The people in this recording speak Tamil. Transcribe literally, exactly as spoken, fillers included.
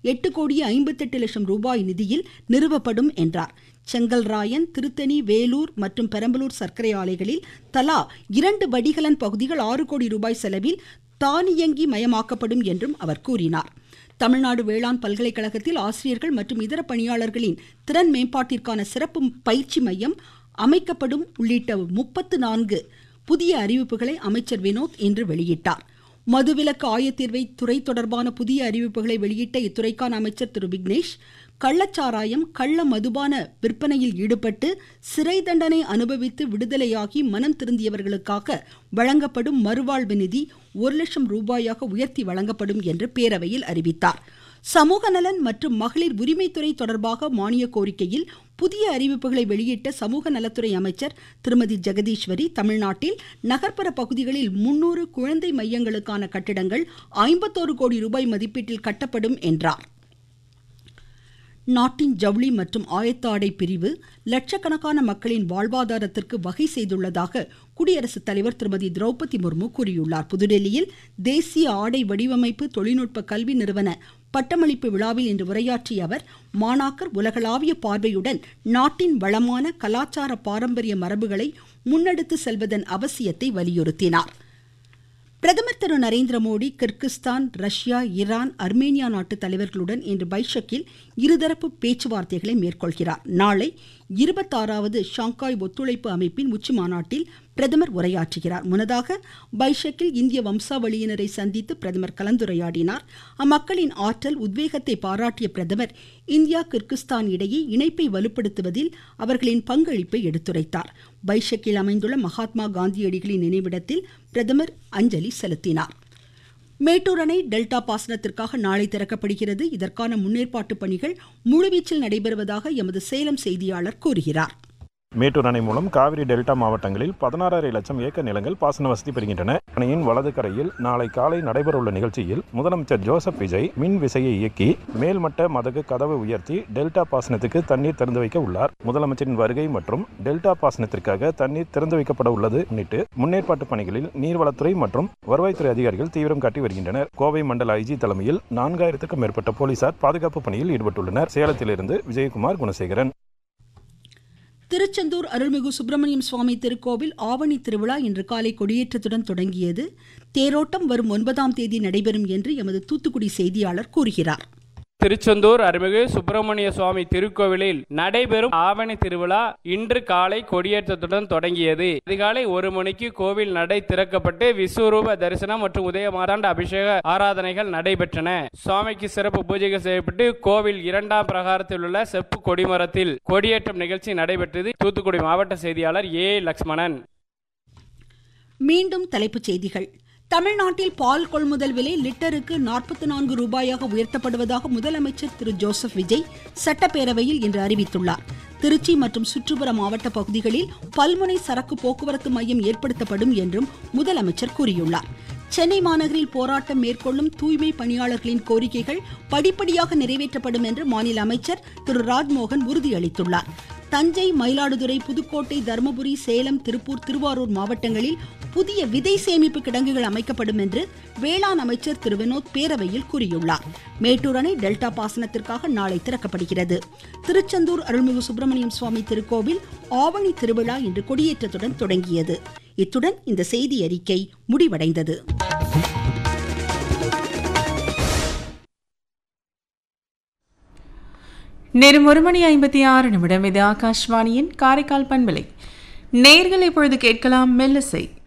எட்டு கோடியே ஐம்பத்தெட்டு லட்சம் ரூபாய் நிதியில் நிறுவப்படும் என்றார். செங்கல்ராயன், திருத்தணி, வேலூர் மற்றும் பெரம்பலூர் சர்க்கரை ஆலைகளில் தலா இரண்டு வடிகலன் பகுதிகள் ஆறு கோடி ரூபாய் செலவில் தானியங்கி மயமாக்கப்படும் என்றும் அவர் கூறினார். தமிழ்நாடு வேளாண் பல்கலைக்கழகத்தில் ஆசிரியர்கள் மற்றும் இதர பணியாளர்களின் திறன் மேம்பாட்டிற்கான சிறப்பு பயிற்சி மையம் அமைக்கப்படும் உள்ளிட்ட முப்பத்து நான்கு புதிய அறிவிப்புகளை அமைச்சர் வினோத் இன்று வெளியிட்டார். மதுவிலக்கு ஆயத்தீர்வை துறை தொடர்பான புதிய அறிவிப்புகளை வெளியிட்ட இத்துறைக்கான அமைச்சர் திரு விக்னேஷ், கள்ளச்சாராயம், கள்ள மதுபான விற்பனையில் ஈடுபட்டு சிறை தண்டனை அனுபவித்து விடுதலையாகி மனம் திருந்தியவர்களுக்காக வழங்கப்படும் மறுவாழ்வு நிதி ஒரு லட்சம் ரூபாயாக உயர்த்தி வழங்கப்படும் என்று பேரவையில் அறிவித்தார். சமூக நலன் மற்றும் மகளிர் உரிமைத்துறை தொடர்பாக மானிய கோரிக்கையில் புதிய அறிவிப்புகளை வெளியிட்ட சமூக நலத்துறை அமைச்சர் திருமதி ஜெகதீஸ்வரி, தமிழ்நாட்டில் நகர்ப்புற பகுதிகளில் முன்னூறு குழந்தை மையங்களுக்கான கட்டிடங்கள் ஐம்பத்தோரு கோடி ரூபாய் மதிப்பீட்டில் கட்டப்படும் என்றார். நாட்டின் ஜவுளி மற்றும் ஆயத்த ஆடை பிரிவு லட்சக்கணக்கான மக்களின் வாழ்வாதாரத்திற்கு வகை செய்துள்ளதாக குடியரசுத் தலைவர் திருமதி திரௌபதி முர்மு கூறியுள்ளார். புதுடெல்லியில் தேசிய ஆடை வடிவமைப்பு தொழில்நுட்ப கல்வி நிறுவன பட்டமளிப்பு விழாவில் இன்று உரையாற்றிய அவர், மாணாக்கர் உலகளாவிய பார்வையுடன் நாட்டின் வளமான கலாச்சார பாரம்பரிய மரபுகளை முன்னெடுத்து செல்வதன் அவசியத்தை வலியுறுத்தினார். பிரதமர் திரு Narendra Modi Kyrgyzstan, Russia, Iran, Armenia நாட்டு தலைவர்களுடன் இன்று பைஷக்கில் இருதரப்பு பேச்சுவார்த்தைகளை மேற்கொள்கிறார். நாளை இருபத்தாறாவது ஷாங்காய் ஒத்துழைப்பு அமைப்பின் உச்சி மாநாட்டில் பிரதமர் உரையாற்றுகிறார். முன்னதாக பைஷக்கில் இந்திய வம்சாவளியினரை சந்தித்து பிரதமர் கலந்துரையாடினார். அம்மக்களின் ஆற்றல், உத்வேகத்தை பாராட்டிய பிரதமர் இந்தியா கிர்கிஸ்தான் இடையே இணைப்பை வலுப்படுத்துவதில் அவர்களின் பங்களிப்பை எடுத்துரைத்தார். பைஷக்கில் அமைந்துள்ள மகாத்மா காந்தியடிகளின் நினைவிடத்தில் பிரதமர் அஞ்சலி செலுத்தினார். மேட்டூர் அணை டெல்டா பாசனத்திற்காக நாளை திறக்கப்படுகிறது. இதற்கான முன்னேற்பாட்டு பணிகள் முழுவீச்சில் நடைபெறுவதாக எமது சேலம் செய்தியாளர் கூறுகிறார். மேட்டூர் அணை மூலம் காவிரி டெல்டா மாவட்டங்களில் பதினாறரை லட்சம் ஏக்கர் நிலங்கள் பாசன வசதி பெறுகின்றன. அணையின் வலது கரையில் நாளை காலை நடைபெறவுள்ள நிகழ்ச்சியில் முதலமைச்சர் ஜோசப் விஜய் மின் விசையை இயக்கி மேல்மட்ட மதகு கதவு உயர்த்தி டெல்டா பாசனத்துக்கு தண்ணீர் திறந்து வைக்க உள்ளார். முதலமைச்சரின் வருகை மற்றும் டெல்டா பாசனத்திற்காக தண்ணீர் திறந்து வைக்கப்பட உள்ளது முன்னிட்டு முன்னேற்பாட்டு பணிகளில் நீர்வளத்துறை மற்றும் வருவாய்த்துறை அதிகாரிகள் தீவிரம் காட்டி வருகின்றனர். கோவை மண்டல ஐஜி தலைமையில் நான்காயிரத்துக்கும் மேற்பட்ட போலீசார் பாதுகாப்பு பணியில் ஈடுபட்டுள்ளனர். சேலத்திலிருந்து விஜயகுமார், குணசேகரன். திருச்செந்தூர் அருள்மிகு சுப்பிரமணியம் சுவாமி திருக்கோவில் ஆவணி திருவிழா இன்று காலை கொடியேற்றத்துடன் தொடங்கியது. தேரோட்டம் வரும் ஒன்பதாம் தேதி நடைபெறும் என்று எமது தூத்துக்குடி செய்தியாளர் கூறுகிறார். திருச்செந்தூர் அருள்மிகு சுப்பிரமணிய சுவாமி திருக்கோவிலில் நடைபெறும் ஆவணி திருவிழா இன்று காலை கொடியேற்றத்துடன் தொடங்கியது. அதிகாலை ஒரு மணிக்கு கோவில் நடை திறக்கப்பட்டு விஸ்வரூப தரிசனம் மற்றும் உதய மாதாண்ட அபிஷேக ஆராதனைகள் நடைபெற்றன. சுவாமிக்கு சிறப்பு பூஜைகள் செய்யப்பட்டு கோவில் இரண்டாம் பிரகாரத்தில் உள்ள செப்பு கொடிமரத்தில் கொடியேற்றம் நிகழ்ச்சி நடைபெற்றது. தூத்துக்குடி மாவட்ட செய்தியாளர் ஏ லக்ஷ்மணன். மீண்டும் தலைப்புச் செய்திகள். தமிழ்நாட்டில் பால் கொள்முதல் விலை லிட்டருக்கு நாற்பத்தி நான்கு ரூபாயாக உயர்த்தப்படுவதாக முதலமைச்சர் திரு ஜோசப் விஜய் சட்டப்பேரவையில் இன்று அறிவித்துள்ளார். திருச்சி மற்றும் சுற்றுப்புற மாவட்ட பகுதிகளில் பல்முனை சரக்கு போக்குவரத்து மையம் ஏற்படுத்தப்படும் என்றும் முதலமைச்சர் கூறியுள்ளார். சென்னை மாநகரில் போராட்டம் மேற்கொள்ளும் தூய்மை பணியாளர்களின் கோரிக்கைகள் படிப்படியாக நிறைவேற்றப்படும் என்று மாநில அமைச்சர் திரு ராஜ்மோகன் உறுதியளித்துள்ளார். தஞ்சை, மயிலாடுதுறை, புதுக்கோட்டை, தருமபுரி, சேலம், திருப்பூர், திருவாரூர் மாவட்டங்களில் புதிய விதை சேமிப்பு கிடங்குகள் அமைக்கப்படும் என்று வேளாண் அமைச்சர் திரு வினோத் பேரவையில் கூறியுள்ளார். மேட்டூர் அணை டெல்டா பாசனத்திற்காக நாளை திறக்கப்படுகிறது. திருச்செந்தூர் அருள்மிகு சுப்பிரமணியம் சுவாமி திருக்கோவில் ஆவணி திருவிழா இன்று கொடியேற்றத்துடன் தொடங்கியது. இத்துடன் இந்த செய்தி அறிக்கை முடிவடைந்தது. நேரம் ஒரு மணி ஐம்பத்தி ஆறு நிமிடம். இது ஆகாஷ்வாணியின் காரைக்கால் பண்பலை. நேயர்கள் இப்பொழுது கேட்கலாம் மெல்லிசை.